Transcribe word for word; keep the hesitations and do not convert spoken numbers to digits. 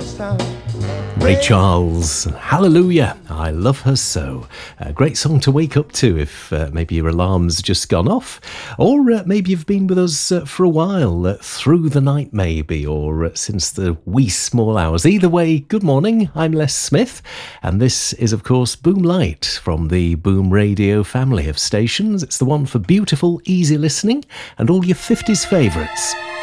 Ray Charles, Hallelujah, I love her so. A great song to wake up to if uh, maybe your alarm's just gone off, or uh, maybe you've been with us uh, for a while, uh, through the night maybe, or uh, since the wee small hours. Either way, good morning, I'm Les Smith, and this is of course Boom Light from the Boom Radio family of stations. It's the one for beautiful, easy listening and all your fifties favourites.